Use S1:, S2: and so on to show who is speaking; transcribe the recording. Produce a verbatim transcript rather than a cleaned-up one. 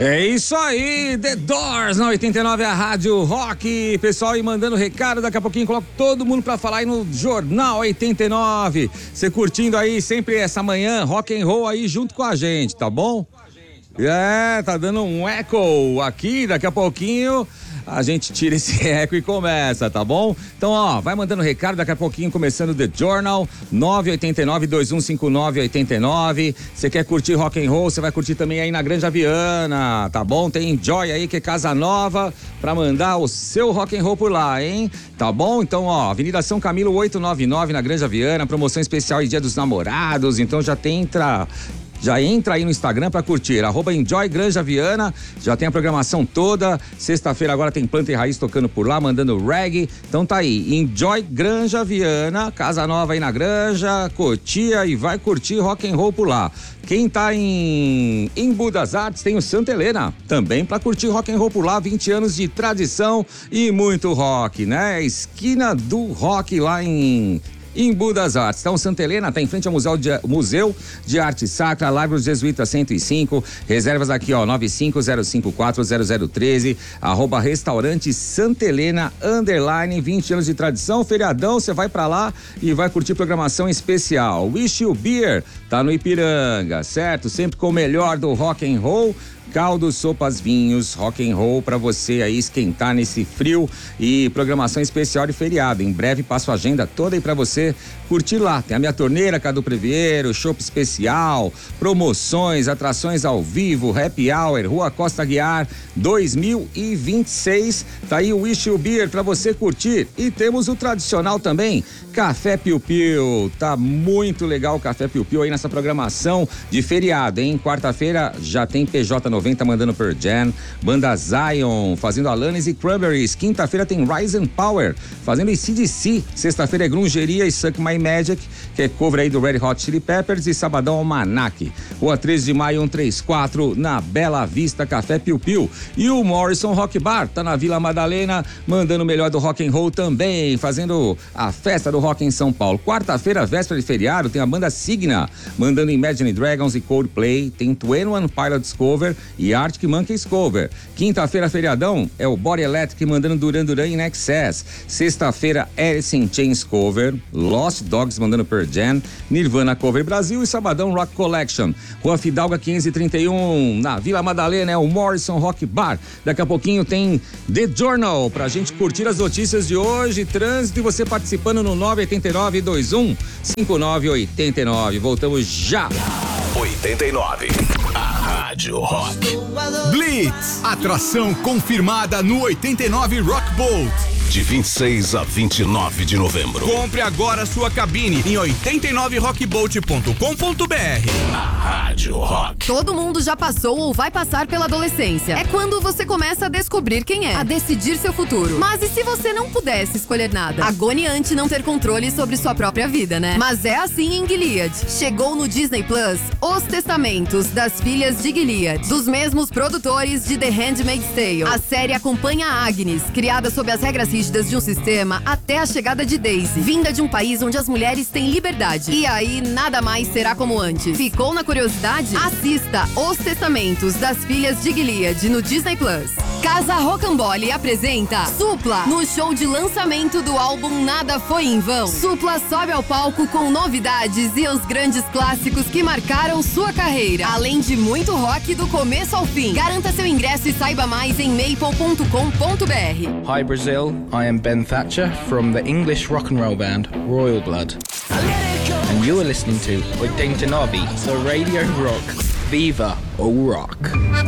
S1: É isso aí, The Doors na oitenta e nove, a Rádio Rock. Pessoal, e mandando recado, daqui a pouquinho coloco todo mundo pra falar aí no Jornal oitenta e nove. Você curtindo aí sempre essa manhã, rock and roll aí junto com a gente, tá bom? É, tá dando um eco aqui, daqui a pouquinho a gente tira esse eco e começa, tá bom? Então, ó, vai mandando recado, daqui a pouquinho começando The Journal, nove oito nove, dois um cinco nove, oito nove. Você quer curtir rock and roll, você vai curtir também aí na Granja Viana, tá bom? Tem Joy aí, que é casa nova, pra mandar o seu rock and roll por lá, hein? Tá bom? Então, ó, Avenida São Camilo oitocentos e noventa e nove na Granja Viana, promoção especial em Dia dos Namorados, então já tem entra... Já entra aí no Instagram pra curtir, arroba Enjoy Granja Viana, já tem a programação toda, sexta-feira agora tem Planta e Raiz tocando por lá, mandando reggae, então tá aí, Enjoy Granja Viana, casa nova aí na Granja, Cotia e vai curtir rock and roll por lá. Quem tá em Embu das Artes tem o Santa Helena, também pra curtir rock and roll por lá, vinte anos de tradição e muito rock, né? Esquina do rock lá em... Embu das Artes. Então, Santa Helena está em frente ao Museu de, Museu de Arte Sacra, Largo dos Jesuítas cento e cinco. Reservas aqui, ó, nove cinco zero cinco quatro zero zero um três, arroba restaurante Santa Helena, underline, vinte anos de tradição, feriadão, você vai pra lá e vai curtir programação especial. Wish You Beer, tá no Ipiranga, certo? Sempre com o melhor do rock and roll. Caldos, sopas, vinhos, rock and roll pra você aí esquentar nesse frio e programação especial de feriado. Em breve passo a agenda toda aí pra você curtir lá. Tem a minha torneira, Cadu Previero, chopp especial, promoções, atrações ao vivo, happy hour, Rua Costa Aguiar dois mil e vinte e seis. Tá aí o Wish You Beer pra você curtir. E temos o tradicional também, Café Piu Piu. Tá muito legal o Café Piu Piu aí nessa programação de feriado, hein? Quarta-feira já tem P J noventa mandando per Jam, banda Zion fazendo Alanis e Cranberries. Quinta-feira tem Rise and Power fazendo A C D C. Sexta-feira é Grungeria e Suck My Magic, que é cover aí do Red Hot Chili Peppers. E sabadão Almanac, Rua treze de maio cento e trinta e quatro, na Bela Vista, Café Piu Piu. E o Morrison Rock Bar tá na Vila Madalena mandando o melhor do rock and roll também, fazendo a festa do rock em São Paulo. Quarta-feira, véspera de feriado, tem a banda Signa mandando Imagine Dragons e Coldplay. Tem vinte e um Pilots cover e Arctic Monkeys cover. Quinta-feira, feriadão, é o Body Electric mandando Duran Duran in Excess. Sexta-feira, Alice in Chains cover, Lost Dogs mandando Per Jam, Nirvana cover Brasil e sabadão Rock Collection. Rua Fidalga quinhentos e trinta e um, na Vila Madalena, é o Morrison Rock Bar. Daqui a pouquinho tem The Journal pra gente curtir as notícias de hoje, trânsito e você participando no nove oito nove, dois um cinco nove oito nove. Voltamos já.
S2: oitenta e nove. A Rádio Rock.
S3: Blitz, atração confirmada no oitenta e nove Rock Boat.
S2: De vinte e seis a vinte e nove de novembro.
S3: Compre agora sua cabine em oitenta e nove rock boat ponto com ponto b r.
S2: A Rádio Rock.
S4: Todo mundo já passou ou vai passar pela adolescência. É quando você começa a descobrir quem é, a decidir seu futuro. Mas e se você não pudesse escolher nada? Agoniante não ter controle sobre sua própria vida, né? Mas é assim em Gilead. Chegou no Disney Plus Os Testamentos das Filhas de Gilead, dos mesmos produtores de The Handmaid's Tale. A série acompanha a Agnes, criada sob as regras rígidas de um sistema, até a chegada de Daisy, vinda de um país onde as mulheres têm liberdade. E aí, nada mais será como antes. Ficou na curiosidade? Assista Os Testamentos das Filhas de Gilead no Disney Plus. Casa Rocambole apresenta Supla no show de lançamento do álbum Nada Foi em Vão. Supla sobe ao palco com novidades e os grandes clássicos que marcaram sua carreira, além de muito rock do começo ao fim. Garanta seu ingresso e saiba mais em maple ponto com ponto b r.
S5: Hi Brazil, I am Ben Thatcher from the English rock and roll band Royal Blood. And you are listening to oitenta e nove, the Radio Rock. Viva o Rock.